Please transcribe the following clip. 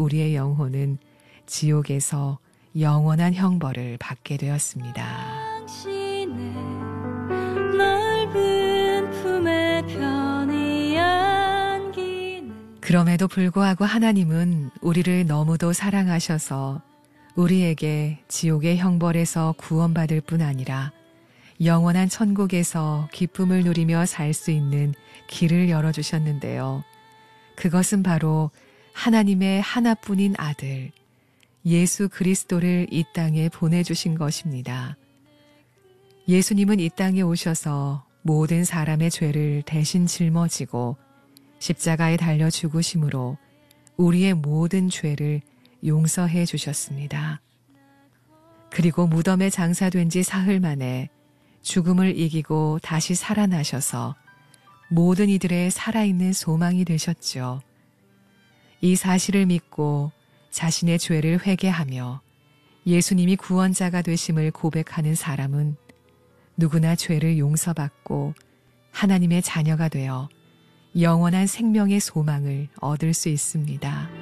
우리의 영혼은 지옥에서 영원한 형벌을 받게 되었습니다. 당신의 넓은 품에 편히 안기네. 그럼에도 불구하고 하나님은 우리를 너무도 사랑하셔서 우리에게 지옥의 형벌에서 구원받을 뿐 아니라 영원한 천국에서 기쁨을 누리며 살 수 있는 길을 열어주셨는데요. 그것은 바로 하나님의 하나뿐인 아들, 예수 그리스도를 이 땅에 보내주신 것입니다. 예수님은 이 땅에 오셔서 모든 사람의 죄를 대신 짊어지고 십자가에 달려 죽으심으로 우리의 모든 죄를 용서해 주셨습니다. 그리고 무덤에 장사된 지 사흘 만에 죽음을 이기고 다시 살아나셔서 모든 이들의 살아있는 소망이 되셨죠. 이 사실을 믿고 자신의 죄를 회개하며 예수님이 구원자가 되심을 고백하는 사람은 누구나 죄를 용서받고 하나님의 자녀가 되어 영원한 생명의 소망을 얻을 수 있습니다.